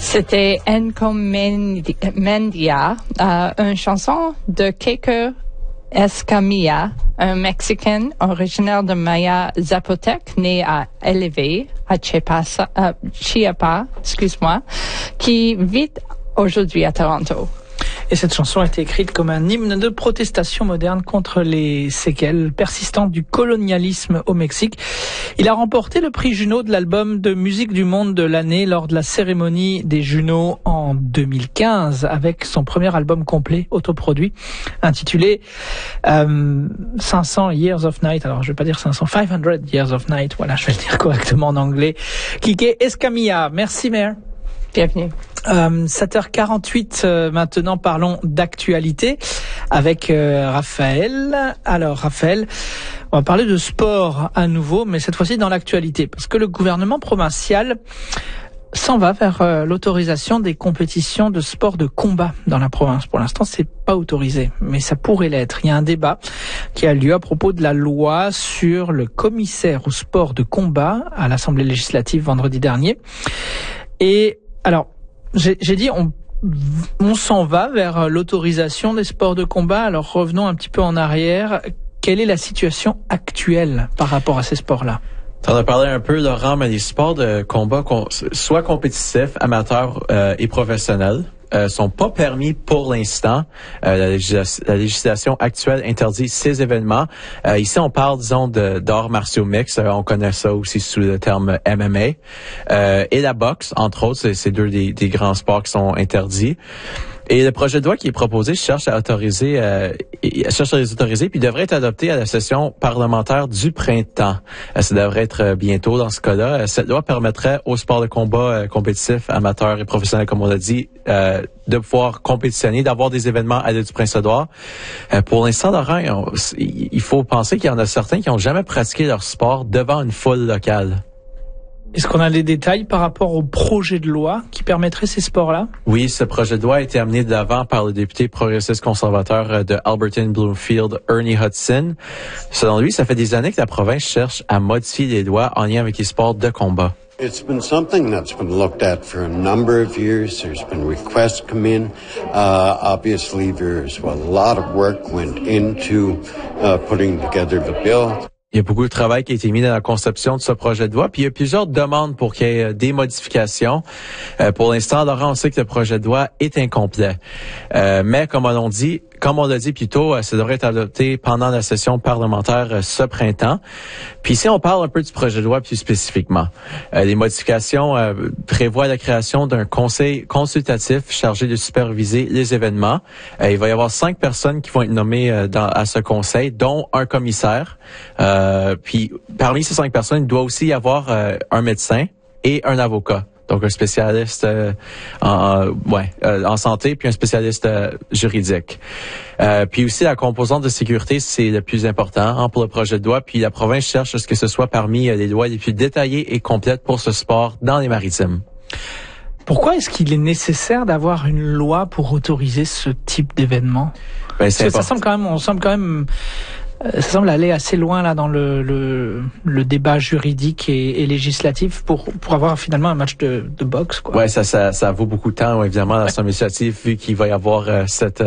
C'était Encomendia, une chanson de Keiko Escamilla, un Mexicain originaire de Maya Zapotec, né à Elevée, à Chiapas, qui vit aujourd'hui à Toronto. Et cette chanson a été écrite comme un hymne de protestation moderne contre les séquelles persistantes du colonialisme au Mexique. Il a remporté le prix Juno de l'album de musique du monde de l'année lors de la cérémonie des Juno en 2015 avec son premier album complet autoproduit intitulé 500 Years of Night. Alors je vais pas dire 500 Years of Night. Voilà, je vais le dire correctement en anglais. Kike Escamilla. Merci, Mère. Bienvenue. 7h48, maintenant parlons d'actualité avec Raphaël. Alors Raphaël, on va parler de sport à nouveau, mais cette fois-ci dans l'actualité, parce que le gouvernement provincial s'en va vers l'autorisation des compétitions de sport de combat dans la province. Pour l'instant, c'est pas autorisé, mais ça pourrait l'être. Il y a un débat qui a lieu à propos de la loi sur le commissaire au sport de combat à l'Assemblée législative vendredi dernier. Et alors, j'ai dit on s'en va vers l'autorisation des sports de combat. Alors revenons un petit peu en arrière. Quelle est la situation actuelle par rapport à ces sports-là? Tu en as parlé un peu, Laurent, mais les sports de combat, soit compétitifs, amateurs et professionnels, sont pas permis pour l'instant. La législation actuelle interdit ces événements. Ici, on parle, disons, d'arts martiaux mixtes. On connaît ça aussi sous le terme MMA. Et la boxe, entre autres, c'est deux des grands sports qui sont interdits. Et le projet de loi qui est proposé cherche à les autoriser, puis devrait être adopté à la session parlementaire du printemps. Ça devrait être bientôt dans ce cas-là. Cette loi permettrait aux sports de combat compétitifs, amateurs et professionnels, comme on l'a dit, de pouvoir compétitionner, d'avoir des événements à l'île du Prince-Édouard. Pour l'instant, Laurent, il faut penser qu'il y en a certains qui n'ont jamais pratiqué leur sport devant une foule locale. Est-ce qu'on a des détails par rapport au projet de loi qui permettrait ces sports-là? Oui, ce projet de loi a été amené de l'avant par le député progressiste conservateur de Alberton-Bloomfield, Ernie Hudson. Selon lui, ça fait des années que la province cherche à modifier les lois en lien avec les sports de combat. It's been something that's been looked at for a number of years. There's been requests come in. Obviously, there's a lot of work went into putting together the bill. Il y a beaucoup de travail qui a été mis dans la conception de ce projet de loi, puis il y a plusieurs demandes pour qu'il y ait des modifications. Pour l'instant, Laurent, on sait que le projet de loi est incomplet. Mais comme on l'a dit plus tôt, ça devrait être adopté pendant la session parlementaire ce printemps. Puis ici, on parle un peu du projet de loi plus spécifiquement. Les modifications prévoient la création d'un conseil consultatif chargé de superviser les événements. Il va y avoir 5 personnes qui vont être nommées à ce conseil, dont un commissaire. Puis parmi ces 5 personnes, il doit aussi y avoir un médecin et un avocat. Donc un spécialiste en santé puis un spécialiste juridique. Puis aussi la composante de sécurité, c'est le plus important pour le projet de loi. Puis la province cherche à ce que ce soit parmi les lois les plus détaillées et complètes pour ce sport dans les maritimes. Pourquoi est-ce qu'il est nécessaire d'avoir une loi pour autoriser ce type d'événement? Parce que ça semble aller assez loin là dans le débat juridique et législatif pour avoir finalement un match de boxe, quoi. Ouais, ça vaut beaucoup de temps, évidemment, dans l'Assemblée législative, vu qu'il va y avoir cette